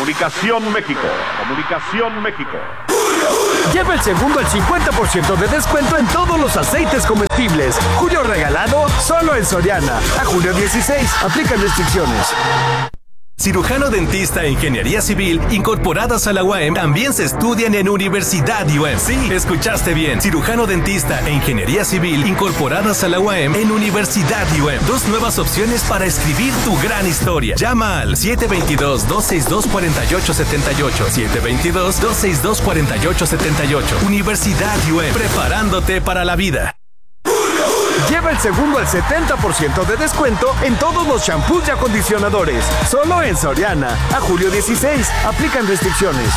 Comunicación México. Comunicación México. Lleva el segundo al 50% de descuento en todos los aceites comestibles. Julio regalado solo en Soriana. A julio 16. Aplican restricciones. Cirujano dentista e ingeniería civil incorporadas a la UAM también se estudian en Universidad UAM. Sí, escuchaste bien. Cirujano dentista e ingeniería civil incorporadas a la UAM en Universidad UAM. 2 nuevas opciones para escribir tu gran historia. Llama al 722-262-4878. 722-262-4878. Universidad UAM. Preparándote para la vida. Lleva el segundo al 70% de descuento en todos los shampoos y acondicionadores. Solo en Soriana. A julio 16. Aplican restricciones.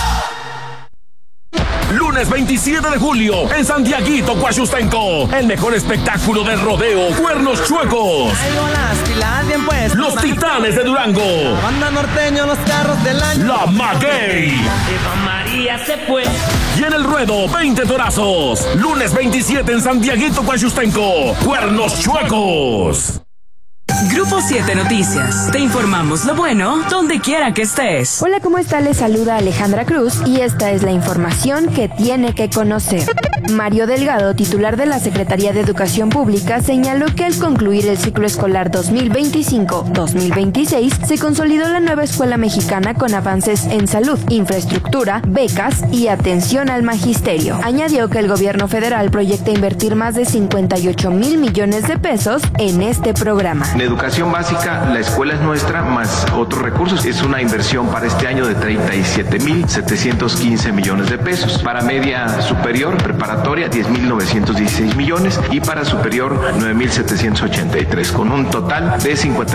Lunes 27 de julio, en Santiaguito, Coahustenco. El mejor espectáculo de rodeo, Cuernos Chuecos. Los Titanes de Durango. La banda norteño, los carros del año. La Maguey. Eva María se fue. Y en el ruedo, 20 torazos. Lunes 27 en Santiaguito, Coahustenco. Cuernos Chuecos. Grupo 7 Noticias. Te informamos lo bueno donde quiera que estés. Hola, ¿cómo está? Les saluda Alejandra Cruz y esta es la información que tiene que conocer. Mario Delgado, titular de la Secretaría de Educación Pública, señaló que al concluir el ciclo escolar 2025-2026 se consolidó la nueva escuela mexicana con avances en salud, infraestructura, becas y atención al magisterio. Añadió que el gobierno federal proyecta invertir más de 58,000 millones de pesos en este programa. En educación básica, la escuela es nuestra, más otros recursos. Es una inversión para este año de 37,715 millones de pesos. Para media superior, preparatoria, 10,916 millones. Y para superior, 9,783, con un total de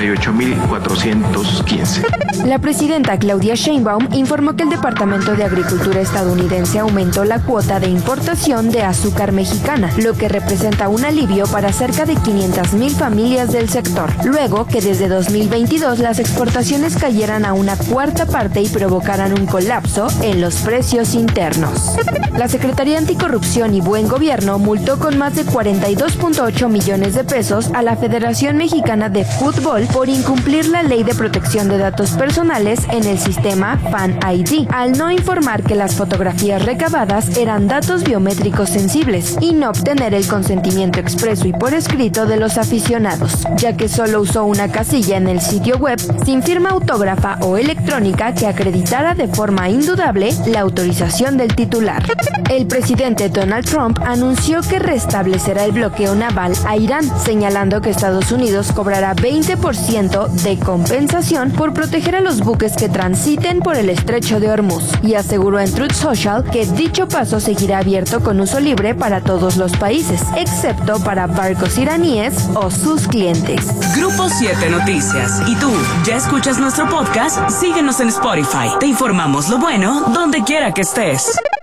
58,415. La presidenta Claudia Sheinbaum informó que el Departamento de Agricultura estadounidense aumentó la cuota de importación de azúcar mexicana, lo que representa un alivio para cerca de 500,000 familias del sector. Luego que desde 2022 las exportaciones cayeran a una cuarta parte y provocaran un colapso en los precios internos. La Secretaría Anticorrupción y Buen Gobierno multó con más de 42,8 millones de pesos a la Federación Mexicana de Fútbol por incumplir la Ley de Protección de Datos Personales en el sistema Fan ID, al no informar que las fotografías recabadas eran datos biométricos sensibles y no obtener el consentimiento expreso y por escrito de los aficionados, ya que solo usó una casilla en el sitio web sin firma autógrafa o electrónica que acreditara de forma indudable la autorización del titular. El presidente Donald Trump anunció que restablecerá el bloqueo naval a Irán, señalando que Estados Unidos cobrará 20% de compensación por proteger a los buques que transiten por el estrecho de Hormuz, y aseguró en Truth Social que dicho paso seguirá abierto con uso libre para todos los países, excepto para barcos iraníes o sus clientes. Grupo 7 Noticias. ¿Y tú, ya escuchas nuestro podcast? Síguenos en Spotify. Te informamos lo bueno donde quiera que estés.